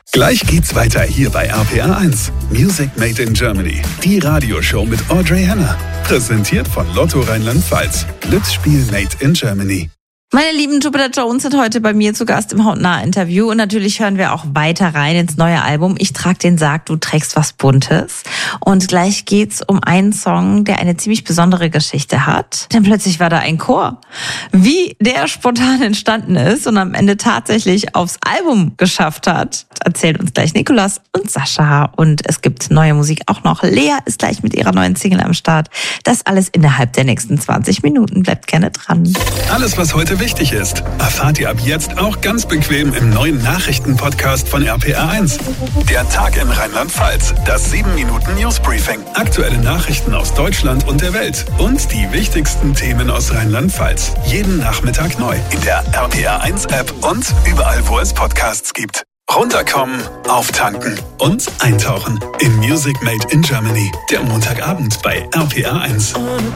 Gleich geht's weiter hier bei RPR 1. Music Made in Germany. Die Radioshow mit Audrey Henner. Präsentiert von Lotto Rheinland-Pfalz. Glücksspiel Made in Germany. Meine lieben Jupiter Jones sind heute bei mir zu Gast im Hautnah-Interview und natürlich hören wir auch weiter rein ins neue Album. Ich trag den Sarg, du trägst was Buntes. Und gleich geht's um einen Song, der eine ziemlich besondere Geschichte hat. Denn plötzlich war da ein Chor. Wie der spontan entstanden ist und am Ende tatsächlich aufs Album geschafft hat, erzählt uns gleich Nikolas und Sascha. Und es gibt neue Musik auch noch. Lea ist gleich mit ihrer neuen Single am Start. Das alles innerhalb der nächsten 20 Minuten. Bleibt gerne dran. Alles, was heute wichtig ist, erfahrt ihr ab jetzt auch ganz bequem im neuen Nachrichtenpodcast von RPR 1. Der Tag in Rheinland-Pfalz, das 7-Minuten-News-Briefing, aktuelle Nachrichten aus Deutschland und der Welt und die wichtigsten Themen aus Rheinland-Pfalz. Jeden Nachmittag neu in der RPR 1 App und überall, wo es Podcasts gibt. Runterkommen, auftanken und eintauchen in Music Made in Germany. Der Montagabend bei RPR 1.